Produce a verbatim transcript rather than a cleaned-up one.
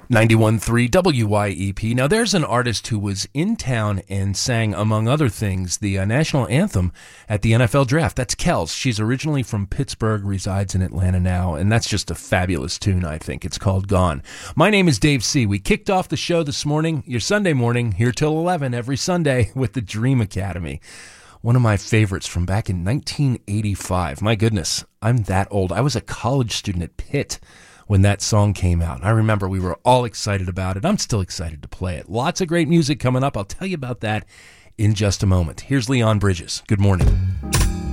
ninety-one point three W Y E P. Now, there's an artist who was in town and sang, among other things, the uh, national anthem at the N F L draft. That's Kels. She's originally from Pittsburgh, resides in Atlanta now, and that's just a fabulous tune, I think. It's called Gone. My name is Dave C. We kicked off the show this morning, your Sunday morning, here till eleven every Sunday with the Dream Academy. One of my favorites from back in nineteen eighty-five. My goodness, I'm that old. I was a college student at Pitt when that song came out. I remember we were all excited about it. I'm still excited to play it. Lots of great music coming up. I'll tell you about that in just a moment. Here's Leon Bridges. Good morning.